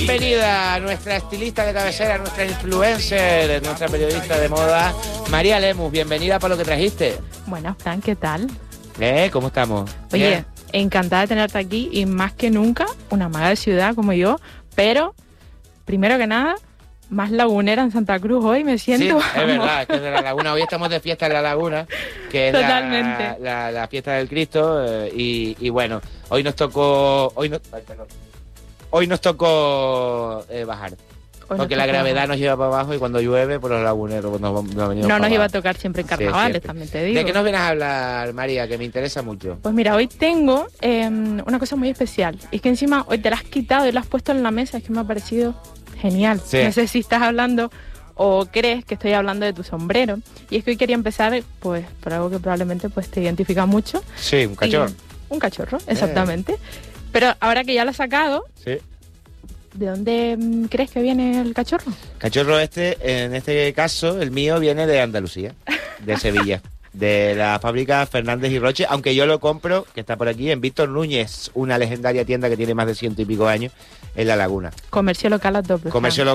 bienvenida a nuestra estilista de cabecera, nuestra influencer, nuestra periodista de moda, María Lemus. Bienvenida por lo que trajiste. Bueno, Fran, ¿qué tal? ¿Cómo estamos? Oye, Bien. encantada de tenerte aquí y más que nunca, una maga de ciudad como yo, pero, primero que nada, más lagunera en Santa Cruz hoy, me siento. Sí, es verdad, es que es de la laguna. Hoy estamos de fiesta en la laguna, que es Totalmente. la fiesta del Cristo. Y bueno, hoy nos tocó... Hoy nos tocó bajar. Hoy Porque nos la toca gravedad bajar. nos lleva para abajo y cuando llueve, pues los laguneros nos venimos No para nos iba a abajo. tocar siempre en Sí, carnavales, siempre. también te digo. ¿De qué nos vienes a hablar, María? Que me interesa mucho. Pues mira, hoy tengo una cosa muy especial. Es que encima hoy te la has quitado y la has puesto en la mesa. Es que me ha parecido genial. Sí. No sé si estás hablando o crees que estoy hablando de tu sombrero. Y es que hoy quería empezar pues por algo que probablemente pues te identifica mucho. Sí, un cachorro. Un cachorro, exactamente. Pero ahora que ya lo has sacado, Sí. ¿de dónde crees que viene el cachorro? Cachorro en este caso, el mío viene de Andalucía, de Sevilla, de la fábrica Fernández y Roche, aunque yo lo compro, que está por aquí, en Víctor Núñez, una legendaria tienda que tiene más de 100 y pico años, en La Laguna. Comercio local a tope. Comercio